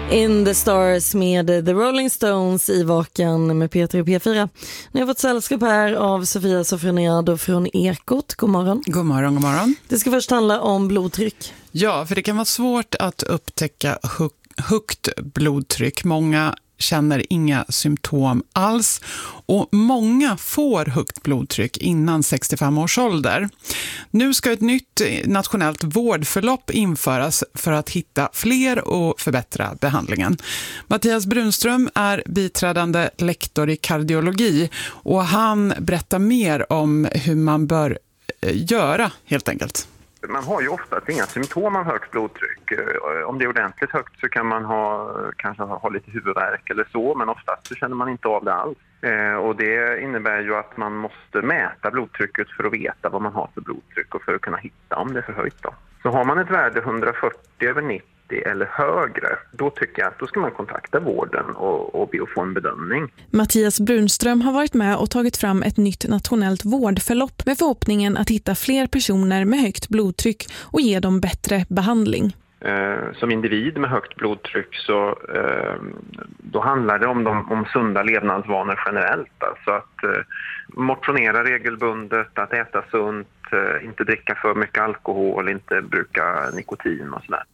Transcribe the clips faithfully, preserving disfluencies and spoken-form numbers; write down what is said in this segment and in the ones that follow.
In the Stars med The Rolling Stones i Vaken med Peter och P fyra. Nu har jag fått sällskap här av Sofia Sofroniado från Ekot. God morgon. God morgon, god morgon. Det ska först handla om blodtryck. Ja, för det kan vara svårt att upptäcka högt blodtryck. Många känner inga symptom alls och många får högt blodtryck innan sextiofem års ålder. Nu ska ett nytt nationellt vårdförlopp införas för att hitta fler och förbättra behandlingen. Mattias Brunström är biträdande lektor i kardiologi och han berättar mer om hur man bör göra helt enkelt. Man har ju ofta inga symptom av högt blodtryck. Om det är ordentligt högt så kan man ha, kanske ha lite huvudvärk eller så, men oftast så känner man inte av det alls. Och det innebär ju att man måste mäta blodtrycket för att veta vad man har för blodtryck och för att kunna hitta om det är för högt då. Så har man ett värde hundrafyrtio över nittio eller högre, då tycker jag att då ska man kontakta vården och, och be att få en bedömning. Mattias Brunström har varit med och tagit fram ett nytt nationellt vårdförlopp med förhoppningen att hitta fler personer med högt blodtryck och ge dem bättre behandling. Eh, som individ med högt blodtryck så eh, då handlar det om, de, om sunda levnadsvanor generellt. Alltså att eh, motionera regelbundet, att äta sunt, eh, inte dricka för mycket alkohol, inte bruka nikotin och sådär.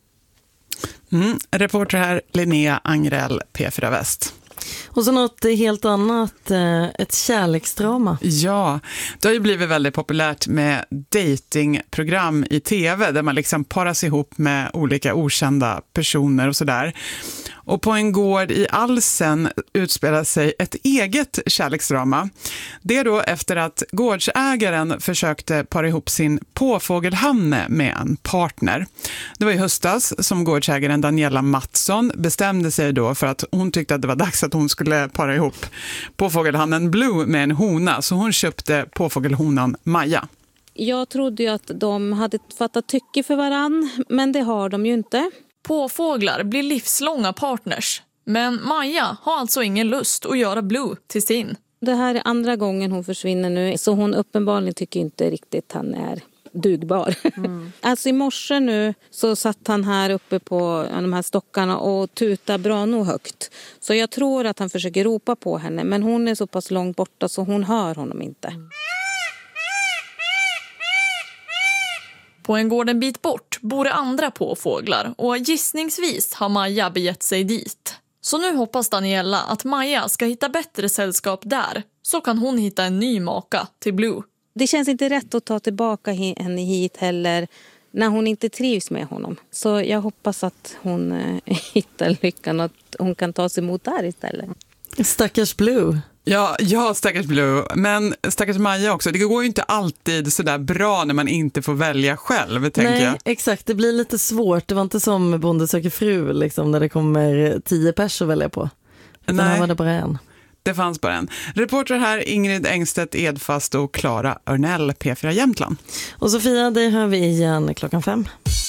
Mm, reporter här Linnea Angrell, P fyra Väst. Och så något helt annat, ett kärleksdrama. Ja, det har ju blivit väldigt populärt med datingprogram i tv där man liksom paras ihop med olika okända personer och sådär. Och på en gård i Alsen utspelar sig ett eget kärleksdrama. Det är då efter att gårdsägaren försökte para ihop sin påfågelhanne med en partner. Det var i höstas som gårdsägaren Daniela Mattsson bestämde sig då för att hon tyckte att det var dags att hon skulle para ihop påfågelhannen Blue med en hona. Så hon köpte påfågelhonan Maja. Jag trodde ju att de hade fattat tycke för varann, men det har de ju inte. Påfåglar blir livslånga partners, men Maja har alltså ingen lust att göra Blue till sin. Det här är andra gången hon försvinner nu, så hon uppenbarligen tycker inte riktigt han är dugbar. Mm. Alltså i morse nu så satt han här uppe på de här stockarna och tutade bra nog högt. Så jag tror att han försöker ropa på henne, men hon är så pass långt borta så hon hör honom inte. Mm. På en gård en bit bort bor det andra påfåglar och gissningsvis har Maja begett sig dit. Så nu hoppas Daniela att Maja ska hitta bättre sällskap där, så kan hon hitta en ny maka till Blue. Det känns inte rätt att ta tillbaka henne hit heller när hon inte trivs med honom. Så jag hoppas att hon äh, hittar lyckan och att hon kan ta sig emot där istället. Stackars Blue. Ja, ja, stackars Blue. Men stackars Maja också. Det går ju inte alltid så där bra när man inte får välja själv, tänker Nej, jag. exakt. Det blir lite svårt. Det var inte som Bonde söker fru, liksom, där det kommer tio pers att välja på. Utan Nej, här var det bara en. Det fanns bara en. Reporter här Ingrid Engstedt Edfast och Klara Örnell, P fyra Jämtland. Och Sofia, det hör vi igen klockan fem.